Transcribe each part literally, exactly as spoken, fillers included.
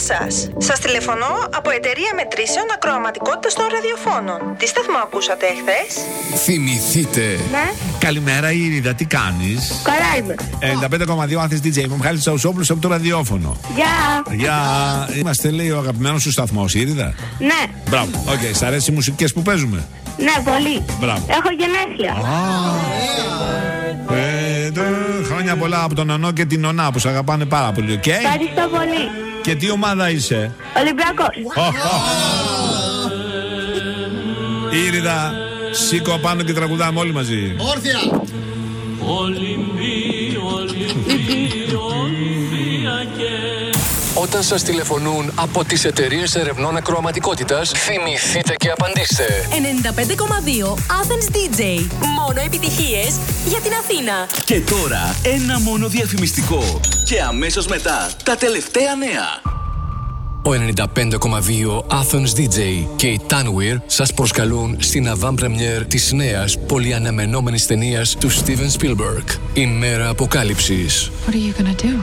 σας. Σας τηλεφωνώ από εταιρεία μετρήσεων ακροαματικότητας των ραδιοφώνων. Τι σταθμό ακούσατε εχθές? Θυμηθείτε. Ναι. Καλημέρα Ήριδα, τι κάνεις? Καλά είμαι. ενενήντα πέντε κόμμα δύο Athens ντι τζέι. Είμαι ο Μιχάλης Τσαουσόπουλος από το ραδιόφωνο. Γεια. Γεια. Είμαστε, λέει, ο αγαπημένος σου σταθμός, Ήριδα. Ναι. Μπράβο. Οκ, okay. Σ' αρέσει οι μουσικές που παίζουμε? Ναι, πολύ. Μπράβο. Έχω γενέθλια. Ε, το, χρόνια πολλά από τον Νονό και την Νονά που σε αγαπάνε πάρα πολύ, οκ? Okay? Ευχαριστώ πολύ. Και τι ομάδα είσαι? Ολυμπιακός. Ήριδα, σήκω πάνω και τραγουδάμε όλοι μαζί. Όρθια. Όταν σας τηλεφωνούν από τις εταιρείες ερευνών ακροαματικότητας, θυμηθείτε και απαντήστε. ενενήντα πέντε κόμμα δύο Athens ντι τζέι. Μόνο επιτυχίες για την Αθήνα. Και τώρα ένα μόνο διαφημιστικό. Και αμέσως μετά τα τελευταία νέα. Ο ενενήντα πέντε κόμμα δύο Athens ντι τζέι και η Tanweer σας προσκαλούν στην avant-première της νέας πολυαναμενόμενης ταινίας του Steven Spielberg, η Μέρα Αποκάλυψης. What are you gonna do?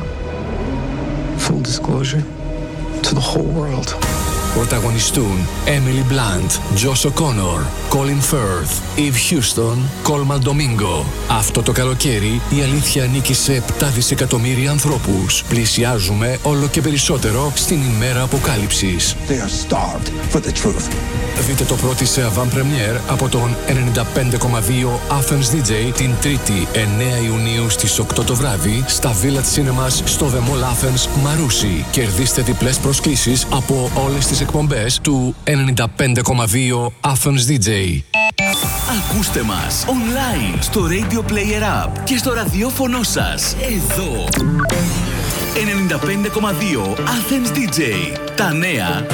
Full disclosure to the whole world. Πρωταγωνιστούν Emily Blunt, Josh O'Connor, Colin Firth, Eve Houston, Colman Domingo. Αυτό το καλοκαίρι η αλήθεια ανήκει σε επτά δισεκατομμύρια ανθρώπους. Πλησιάζουμε όλο και περισσότερο στην ημέρα αποκάλυψης. They are starved for the truth. Δείτε το πρώτο σε avant-première από τον ενενήντα πέντε κόμμα δύο Athens ντι τζέι την Τρίτη εννέα Ιουνίου στις οκτώ το βράδυ στα Village Cinemas στο The Mall Athens Μαρούσι. Κερδίστε διπλές προσκλήσεις από όλες τις εκπομπές του ενενήντα πέντε κόμμα δύο Athens ντι τζέι. Ακούστε μας online στο Radio Player App και στο ραδιόφωνο σας εδώ. ενενήντα πέντε κόμμα δύο Athens ντι τζέι. Τα νέα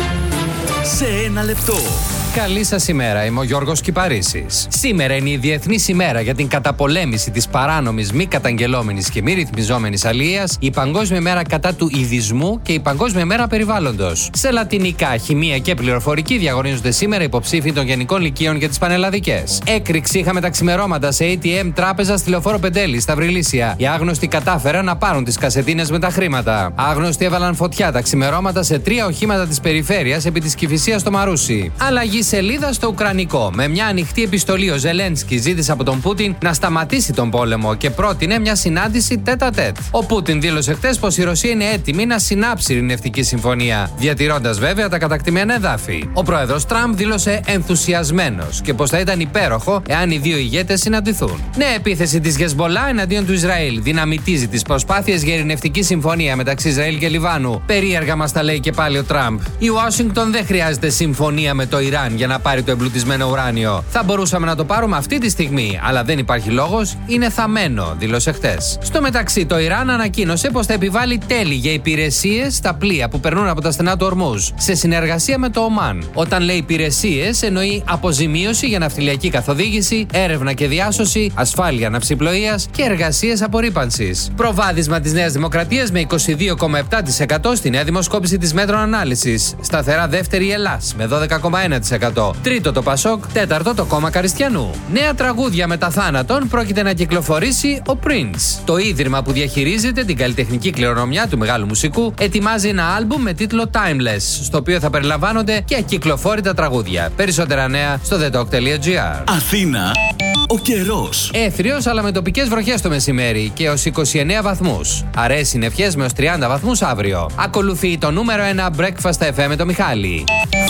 σε ένα λεπτό. Καλή σας ημέρα, είμαι ο Γιώργος Κυπαρίσης. Σήμερα είναι η Διεθνής ημέρα για την καταπολέμηση της παράνομης, μη καταγγελόμενης και μη ρυθμιζόμενης αλίας, η Παγκόσμια ημέρα κατά του ειδισμού και η Παγκόσμια ημέρα περιβάλλοντος. Σε λατινικά, χημεία και πληροφορική διαγωνίζονται σήμερα υποψήφοι των Γενικών Λυκείων για τις πανελλαδικές. Έκρηξη είχαμε τα ξημερώματα σε έι τι εμ τράπεζα στη Λεωφόρο Πεντέλη, στα Βρυλίσια. Οι άγνωστοι κατάφεραν να πάρουν τις κασετίνες με τα χρήματα. Άγνωστοι έβαλαν φωτιά τα ξημερώματα σε τρία οχήματα της περιφέρειας επί της Κηφισίας στο Μαρούσι. Αλλαγή σελίδα στο Ουκρανικό. Με μια ανοιχτή επιστολή, ο Ζελένσκι ζήτησε από τον Πούτιν να σταματήσει τον πόλεμο και πρότεινε μια συνάντηση τέτα-τέτ. Ο Πούτιν δήλωσε χτες πως η Ρωσία είναι έτοιμη να συνάψει ειρηνευτική συμφωνία, διατηρώντας βέβαια τα κατακτημένα εδάφη. Ο πρόεδρος Τραμπ δήλωσε ενθουσιασμένος και πως θα ήταν υπέροχο εάν οι δύο ηγέτες συναντηθούν. Νέα επίθεση της Χεσμπολά εναντίον του Ισραήλ δυναμητίζει τις προσπάθειες για ειρηνευτική συμφωνία μεταξύ Ισραήλ και Λιβάνου. Περίεργα μας τα λέει και πάλι ο Τραμπ. Η Ουάσιγκτον δεν χρειάζεται συμφωνία με το Ιράν για να πάρει το εμπλουτισμένο ουράνιο. Θα μπορούσαμε να το πάρουμε αυτή τη στιγμή, αλλά δεν υπάρχει λόγος, είναι θαμμένο, δήλωσε χτες. Στο μεταξύ, το Ιράν ανακοίνωσε πως θα επιβάλλει τέλη για υπηρεσίες στα πλοία που περνούν από τα στενά του Ορμούζ, σε συνεργασία με το Ομάν. Όταν λέει υπηρεσίες, εννοεί αποζημίωση για ναυτιλιακή καθοδήγηση, έρευνα και διάσωση, ασφάλεια ναυσιπλοείας και εργασίες απορρίπανσης. Προβάδισμα της Νέας Δημοκρατίας με είκοσι δύο κόμμα επτά τοις εκατό στη νέα δημοσκόπηση της Μέτρων Ανάλυσης. Σταθερά δεύτερη η Ελλάς με δώδεκα κόμμα ένα τοις εκατό. Τρίτο το Πασόκ, τέταρτο το κόμμα Καριστιανού. Νέα τραγούδια μετά θάνατον πρόκειται να κυκλοφορήσει ο Prince. Το ίδρυμα που διαχειρίζεται την καλλιτεχνική κληρονομιά του μεγάλου μουσικού ετοιμάζει ένα άλμπουμ με τίτλο Timeless, στο οποίο θα περιλαμβάνονται και ακυκλοφόρητα τραγούδια. Περισσότερα νέα στο thetalk τελεία gr. Αθήνα, ο καιρός. Έθριος αλλά με τοπικές βροχές το μεσημέρι και ως είκοσι εννέα βαθμούς. Αραιές συννεφιές με ως τριάντα βαθμούς αύριο. Ακολουθεί το νούμερο ένα Breakfast εφ εμ με το Μιχάλη.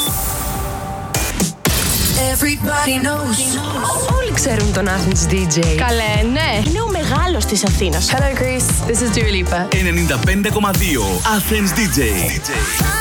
Everybody knows. Όλοι ξέρουν τον Athens ντι τζέι. Καλέ, ναι. Είναι ο μεγάλος της Αθήνας. Hello Greece, this is Dua Lipa. ενενήντα πέντε κόμμα δύο Athens ντι τζέι.